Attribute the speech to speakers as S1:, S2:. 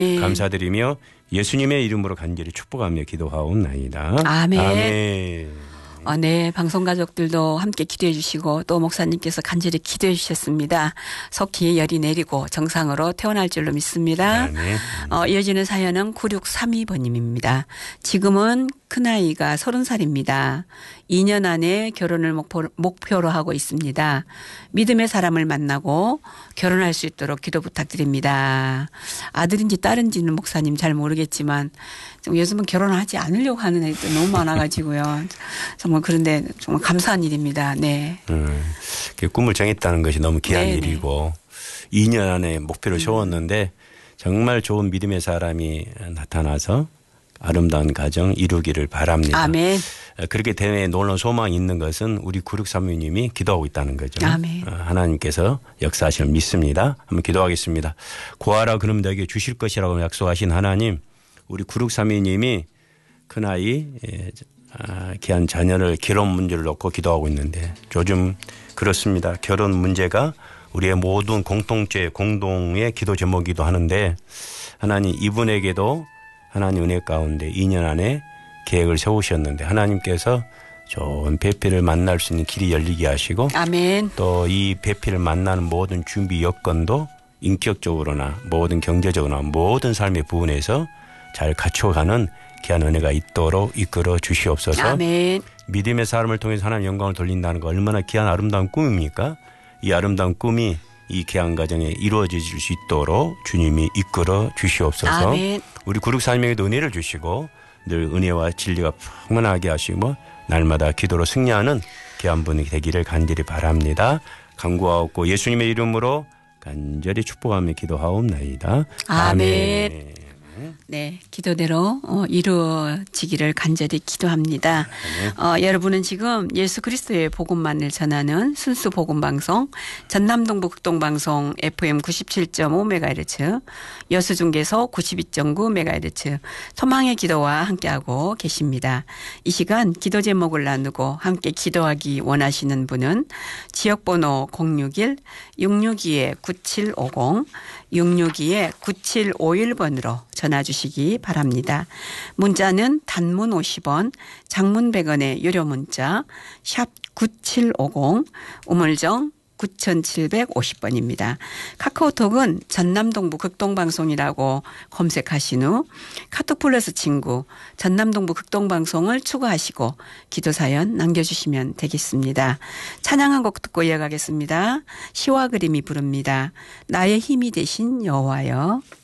S1: 네.
S2: 감사드리며 예수님의 이름으로 간절히 축복하며 기도하옵나이다.
S1: 아멘.
S2: 아멘.
S1: 네, 방송 가족들도 함께 기도해 주시고 또 목사님께서 간절히 기도해 주셨습니다. 속히 열이 내리고 정상으로 퇴원할 줄로 믿습니다.
S2: 네.
S1: 이어지는 사연은 9632번님입니다. 지금은 큰아이가 30살입니다. 2년 안에 결혼을 목표로 하고 있습니다. 믿음의 사람을 만나고 결혼할 수 있도록 기도 부탁드립니다. 아들인지 딸인지는 목사님 잘 모르겠지만 요즘은 결혼하지 않으려고 하는 애들 너무 많아가지고요. 정말 그런데 정말 감사한 일입니다. 네.
S2: 꿈을 정했다는 것이 너무 귀한
S1: 네네.
S2: 일이고 2년 안에 목표를 세웠는데 정말 좋은 믿음의 사람이 나타나서 아름다운 가정 이루기를 바랍니다.
S1: 아멘.
S2: 그렇게 되에 놀라운 소망이 있는 것은 우리 9632님이 기도하고 있다는 거죠.
S1: 아멘.
S2: 하나님께서 역사하심을 믿습니다. 한번 기도하겠습니다. 구하라 그럼 너에게 주실 것이라고 약속하신 하나님, 우리 9632님이 큰아이 귀한 자녀를 결혼 문제를 놓고 기도하고 있는데 요즘 그렇습니다. 결혼 문제가 우리의 모든 공동의 기도 제목이기도 하는데 하나님 이분에게도 하나님 은혜 가운데 2년 안에 계획을 세우셨는데 하나님께서 좋은 배필을 만날 수 있는 길이 열리게 하시고
S1: 아멘.
S2: 또 이 배필을 만나는 모든 준비 여건도 인격적으로나 모든 경제적으로나 모든 삶의 부분에서 잘 갖춰가는 귀한 은혜가 있도록 이끌어 주시옵소서.
S1: 아멘.
S2: 믿음의 사람을 통해서 하나님 영광을 돌린다는 거 얼마나 귀한 아름다운 꿈입니까? 이 아름다운 꿈이 이 귀한 가정에 이루어질 수 있도록 주님이 이끌어 주시옵소서.
S1: 아멘.
S2: 우리 9632명에도 은혜를 주시고 늘 은혜와 진리가 풍만하게 하시고 날마다 기도로 승리하는 귀한 분이 되기를 간절히 바랍니다. 간구하옵고 예수님의 이름으로 간절히 축복하며 기도하옵나이다.
S1: 아멘. 네, 기도대로 이루어지기를 간절히 기도합니다. 여러분은 지금 예수 그리스도의 복음만을 전하는 순수 복음방송 전남동부 극동방송 FM 97.5MHz 여수중계소 92.9MHz 소망의 기도와 함께하고 계십니다. 이 시간 기도 제목을 나누고 함께 기도하기 원하시는 분은 지역번호 061-662-9750 662-9751번으로 전화 주시기 바랍니다. 문자는 단문 50원, 장문 100원의 유료 문자 샵 9750 우물정 9750번입니다. 카카오톡은 전남동부 극동방송이라고 검색하신 후 카톡 플러스 친구 전남동부 극동방송을 추가하시고 기도사연 남겨주시면 되겠습니다. 찬양 한 곡 듣고 이어가겠습니다. 시와 그림이 부릅니다. 나의 힘이 되신 여호와여.